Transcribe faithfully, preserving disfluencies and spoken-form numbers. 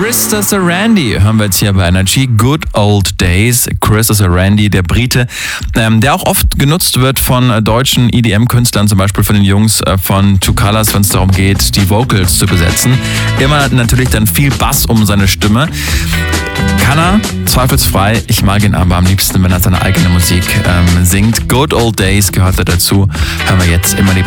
Krista Sarandí hören wir jetzt hier bei Energy. Good Old Days. Krista Sarandí, der Brite, ähm, der auch oft genutzt wird von äh, deutschen E D M-Künstlern, zum Beispiel von den Jungs äh, von Two Colors, wenn es darum geht, die Vocals zu besetzen. Immer natürlich dann viel Bass um seine Stimme. Kann er, zweifelsfrei. Ich mag ihn aber am liebsten, wenn er seine eigene Musik ähm, singt. Good Old Days gehört er dazu. Hören wir jetzt immer lieber